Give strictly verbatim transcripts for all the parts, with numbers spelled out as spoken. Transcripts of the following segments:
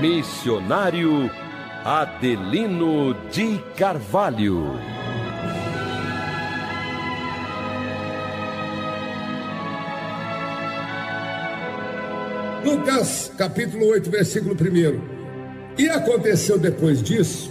Missionário Adelino de Carvalho. Lucas, capítulo oito, versículo um. E aconteceu depois disso,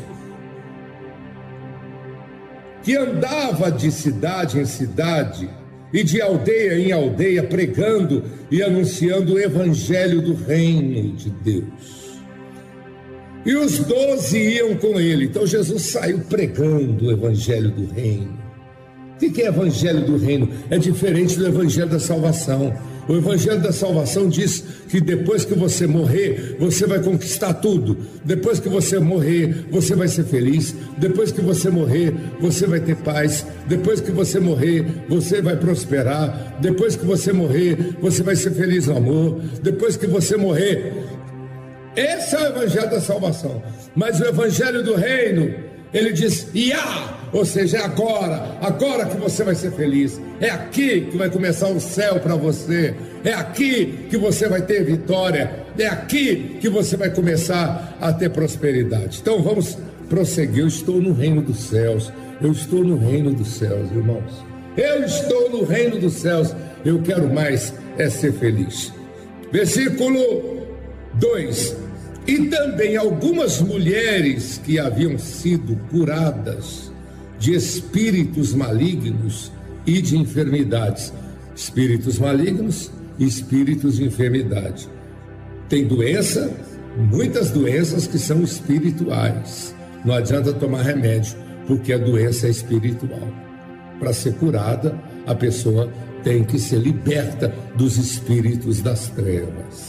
que andava de cidade em cidade e de aldeia em aldeia, pregando e anunciando o evangelho do reino de Deus. E os doze iam com ele. Então Jesus saiu pregando o evangelho do reino. O que é evangelho do reino? É diferente do evangelho da salvação. O evangelho da salvação diz que depois que você morrer, você vai conquistar tudo. Depois que você morrer, você vai ser feliz. Depois que você morrer, você vai ter paz. Depois que você morrer, você vai prosperar. Depois que você morrer, você vai ser feliz no amor. Depois que você morrer, esse é o evangelho da salvação. Mas o evangelho do reino, ele diz, Iá, ou seja, é agora, agora que você vai ser feliz. É aqui que vai começar o céu para você. É aqui que você vai ter vitória. É aqui que você vai começar a ter prosperidade. Então vamos prosseguir. Eu estou no reino dos céus. Eu estou no reino dos céus, irmãos. Eu estou no reino dos céus. Eu quero mais é ser feliz. Versículo dois. E também algumas mulheres que haviam sido curadas de espíritos malignos e de enfermidades. Espíritos malignos e espíritos de enfermidade. Tem doença, muitas doenças que são espirituais. Não adianta tomar remédio, porque a doença é espiritual. Para ser curada, a pessoa tem que ser liberta dos espíritos das trevas.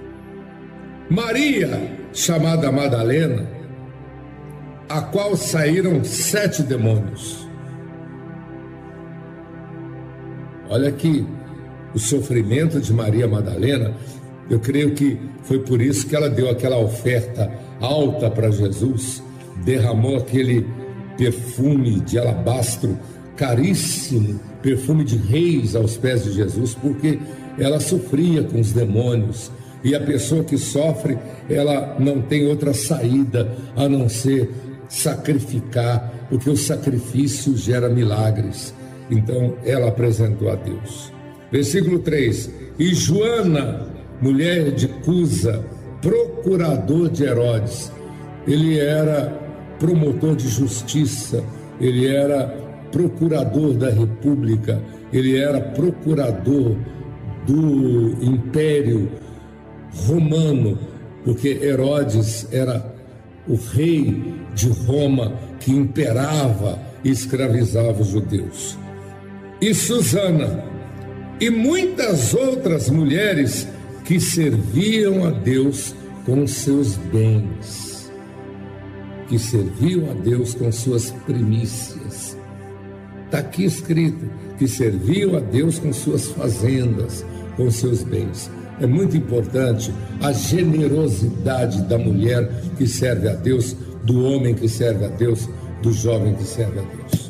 Maria, chamada Madalena, a qual saíram sete demônios. Olha aqui, o sofrimento de Maria Madalena, eu creio que foi por isso que ela deu aquela oferta alta para Jesus, derramou aquele perfume de alabastro caríssimo, perfume de reis aos pés de Jesus, porque ela sofria com os demônios. E a pessoa que sofre, ela não tem outra saída a não ser sacrificar, porque o sacrifício gera milagres. Então ela apresentou a Deus. Versículo três. E Joana, mulher de Cusa, procurador de Herodes. Ele era promotor de justiça, ele era procurador da república, ele era procurador do império romano, porque Herodes era o rei de Roma que imperava e escravizava os judeus. E Susana e muitas outras mulheres que serviam a Deus com seus bens, que serviam a Deus com suas primícias. Está aqui escrito que serviam a Deus com suas fazendas, com seus bens. É muito importante a generosidade da mulher que serve a Deus, do homem que serve a Deus, do jovem que serve a Deus.